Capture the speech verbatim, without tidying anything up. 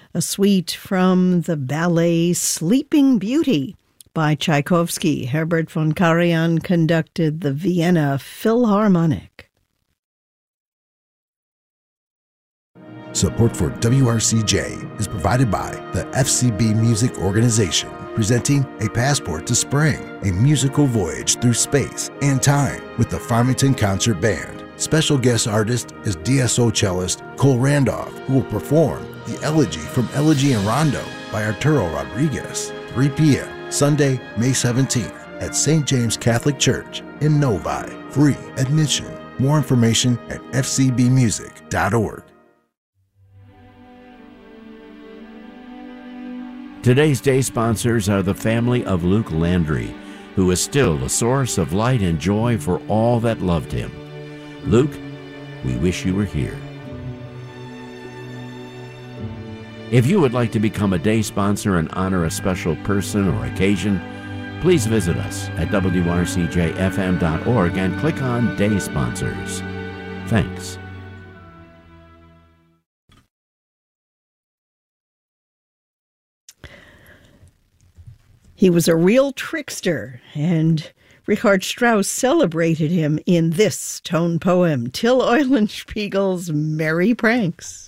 a suite from the ballet Sleeping Beauty by Tchaikovsky. Herbert von Karajan conducted the Vienna Philharmonic. Support for W R C J is provided by the F C B Music Organization, presenting A Passport to Spring, a musical voyage through space and time with the Farmington Concert Band. Special guest artist is D S O cellist Cole Randolph, who will perform the Elegy from Elegy and Rondo by Arturo Rodriguez, three p.m. Sunday, May seventeenth at Saint James Catholic Church in Novi. Free admission. More information at f c b music dot org. Today's day sponsors are the family of Luke Landry, who is still a source of light and joy for all that loved him. Luke, we wish you were here. If you would like to become a day sponsor and honor a special person or occasion, please visit us at w r c j f m dot org and click on Day Sponsors. Thanks. He was a real trickster, and Richard Strauss celebrated him in this tone poem, Till Eulenspiegel's Merry Pranks.